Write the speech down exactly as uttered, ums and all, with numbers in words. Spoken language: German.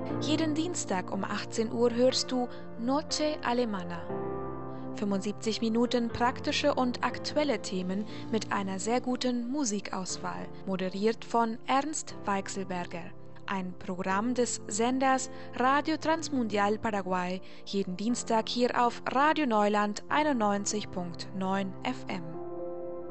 Jeden Dienstag um achtzehn Uhr hörst du Noche Alemana. fünfundsiebzig Minuten praktische und aktuelle Themen mit einer sehr guten Musikauswahl, moderiert von Ernst Weichselberger. Ein Programm des Senders Radio Transmundial Paraguay, jeden Dienstag hier auf Radio Neuland einundneunzig Komma neun F M.